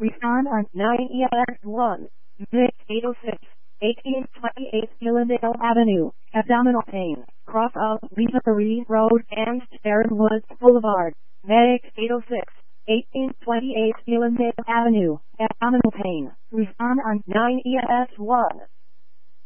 Respond on 9ES1, Vic 806, 1828 Gillendale Avenue, abdominal pain, cross of Lisa Marie Road and Sharonwood Boulevard, Vic 806, 1828 Gillendale Avenue, abdominal pain. Respond on 9ES1.